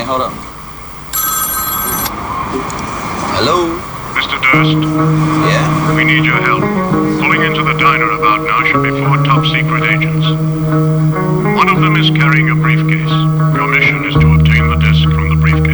hold up. Hello? Mr. Durst? Yeah? We need your help. Pulling into the diner about now should be 4 top-secret agents. One of them is carrying a briefcase. Your mission is